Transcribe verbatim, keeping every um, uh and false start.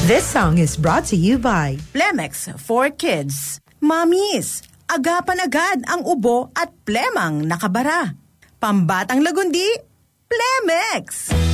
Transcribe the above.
This song is brought to you by Plemex for Kids. Mommies, agapan agad ang ubo at plemang nakabara. Pambatang lagundi, Plemex!